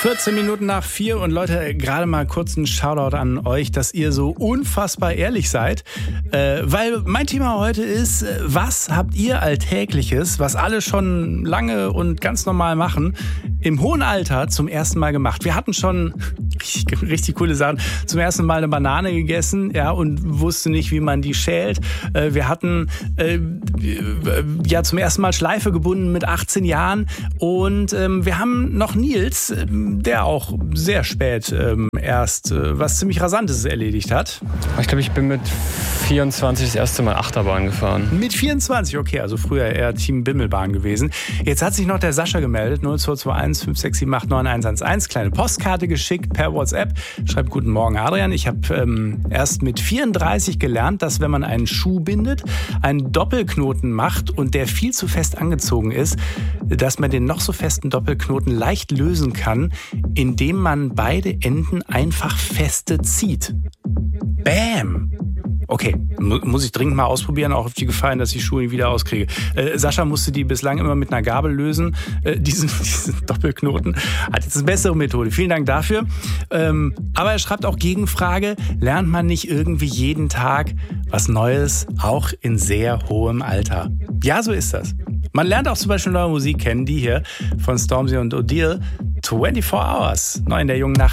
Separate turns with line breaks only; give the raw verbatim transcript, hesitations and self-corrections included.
vierzehn Minuten nach vier und Leute, gerade mal kurz einen Shoutout an euch, dass ihr so unfassbar ehrlich seid, äh, weil mein Thema heute ist, was habt ihr Alltägliches, was alle schon lange und ganz normal machen, im hohen Alter zum ersten Mal gemacht? Wir hatten schon richtig, richtig coole Sachen, zum ersten Mal eine Banane gegessen, ja, und wusste nicht, wie man die schält. Äh, wir hatten äh, ja zum ersten Mal Schleife gebunden mit achtzehn Jahren und ähm, wir haben noch Nils, der auch sehr spät ähm, erst äh, was ziemlich Rasantes erledigt hat.
Ich glaube, ich bin mit vierundzwanzig das erste Mal Achterbahn gefahren.
Mit vierundzwanzig, okay, also früher eher Team Bimmelbahn gewesen. Jetzt hat sich noch der Sascha gemeldet, null zwei zwei eins fünf sechs sieben acht neun eins eins eins, kleine Postkarte geschickt per WhatsApp. Schreibt: Guten Morgen, Adrian. Ich habe ähm, erst mit vierunddreißig gelernt, dass wenn man einen Schuh bindet, einen Doppelknoten macht und der viel zu fest angezogen ist, dass man den noch so festen Doppelknoten leicht lösen kann, indem man beide Enden einfach feste zieht. Bam! Okay, muss ich dringend mal ausprobieren, auch auf die Gefahr, dass ich die Schuhe wieder auskriege. Äh, Sascha musste die bislang immer mit einer Gabel lösen, äh, diesen, diesen Doppelknoten. Hat jetzt eine bessere Methode. Vielen Dank dafür. Ähm, aber er schreibt auch Gegenfrage: Lernt man nicht irgendwie jeden Tag was Neues, auch in sehr hohem Alter? Ja, so ist das. Man lernt auch zum Beispiel neue Musik kennen, die hier von Stormzy und Odile, vierundzwanzig Hours, neu in der jungen Nacht.